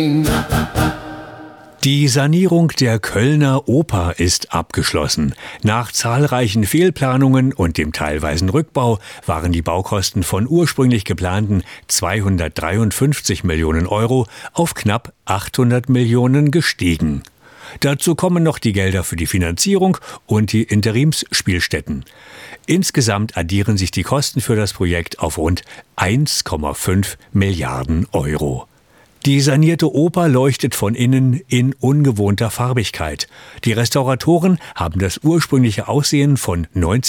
Die Sanierung der Kölner Oper ist abgeschlossen. Nach zahlreichen Fehlplanungen und dem teilweisen Rückbau waren die Baukosten von ursprünglich geplanten 253 Millionen Euro auf knapp 800 Millionen gestiegen. Dazu kommen noch die Gelder für die Finanzierung und die Interimsspielstätten. Insgesamt addieren sich die Kosten für das Projekt auf rund 1,5 Milliarden Euro. Die sanierte Oper leuchtet von innen in ungewohnter Farbigkeit. Die Restauratoren haben das ursprüngliche Aussehen von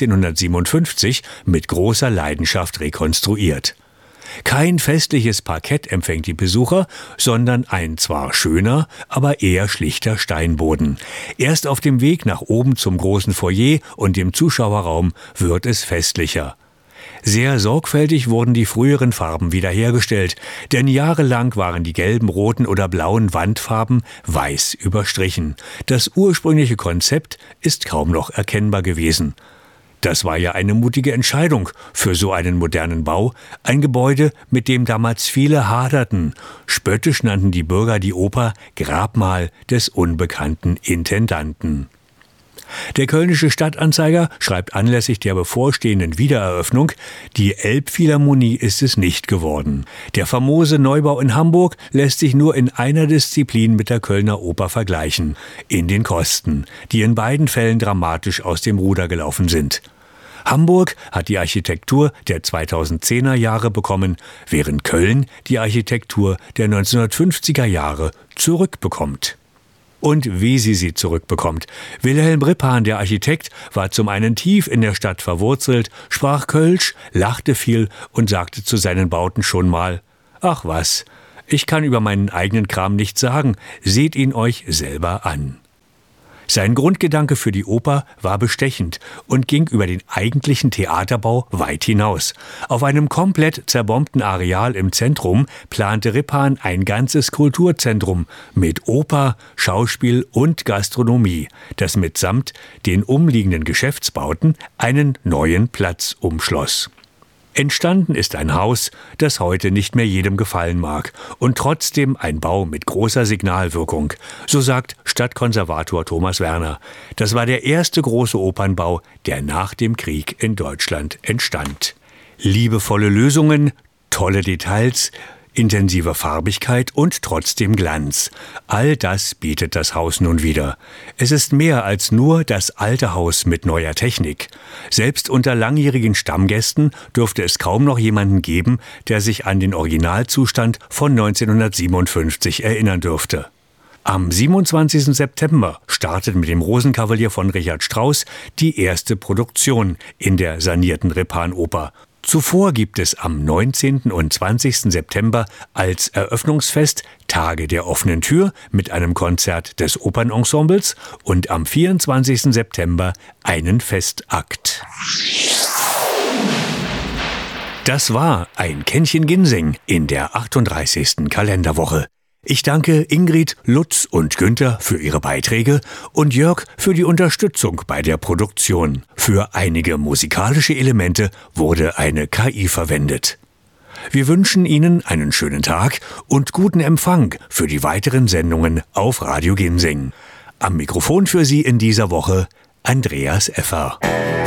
1957 mit großer Leidenschaft rekonstruiert. Kein festliches Parkett empfängt die Besucher, sondern ein zwar schöner, aber eher schlichter Steinboden. Erst auf dem Weg nach oben zum großen Foyer und dem Zuschauerraum wird es festlicher. Sehr sorgfältig wurden die früheren Farben wiederhergestellt, denn jahrelang waren die gelben, roten oder blauen Wandfarben weiß überstrichen. Das ursprüngliche Konzept ist kaum noch erkennbar gewesen. Das war ja eine mutige Entscheidung für so einen modernen Bau, ein Gebäude, mit dem damals viele haderten. Spöttisch nannten die Bürger die Oper Grabmal des unbekannten Intendanten. Der Kölnische Stadtanzeiger schreibt anlässlich der bevorstehenden Wiedereröffnung, die Elbphilharmonie ist es nicht geworden. Der famose Neubau in Hamburg lässt sich nur in einer Disziplin mit der Kölner Oper vergleichen: in den Kosten, die in beiden Fällen dramatisch aus dem Ruder gelaufen sind. Hamburg hat die Architektur der 2010er Jahre bekommen, während Köln die Architektur der 1950er Jahre zurückbekommt. Und wie sie zurückbekommt. Wilhelm Rippahn, der Architekt, war zum einen tief in der Stadt verwurzelt, sprach Kölsch, lachte viel und sagte zu seinen Bauten schon mal: »Ach was, ich kann über meinen eigenen Kram nichts sagen, seht ihn euch selber an.« Sein Grundgedanke für die Oper war bestechend und ging über den eigentlichen Theaterbau weit hinaus. Auf einem komplett zerbombten Areal im Zentrum plante Rippahn ein ganzes Kulturzentrum mit Oper, Schauspiel und Gastronomie, das mitsamt den umliegenden Geschäftsbauten einen neuen Platz umschloss. Entstanden ist ein Haus, das heute nicht mehr jedem gefallen mag und trotzdem ein Bau mit großer Signalwirkung, so sagt Stadtkonservator Thomas Werner. Das war der erste große Opernbau, der nach dem Krieg in Deutschland entstand. Liebevolle Lösungen, tolle Details, intensive Farbigkeit und trotzdem Glanz. All das bietet das Haus nun wieder. Es ist mehr als nur das alte Haus mit neuer Technik. Selbst unter langjährigen Stammgästen dürfte es kaum noch jemanden geben, der sich an den Originalzustand von 1957 erinnern dürfte. Am 27. September startet mit dem Rosenkavalier von Richard Strauss die erste Produktion in der sanierten Rippahn-Oper. Zuvor gibt es am 19. und 20. September als Eröffnungsfest Tage der offenen Tür mit einem Konzert des Opernensembles und am 24. September einen Festakt. Das war ein Kännchen Ginseng in der 38. Kalenderwoche. Ich danke Ingrid, Lutz und Günther für ihre Beiträge und Jörg für die Unterstützung bei der Produktion. Für einige musikalische Elemente wurde eine KI verwendet. Wir wünschen Ihnen einen schönen Tag und guten Empfang für die weiteren Sendungen auf Radio Ginseng. Am Mikrofon für Sie in dieser Woche Andreas Effer.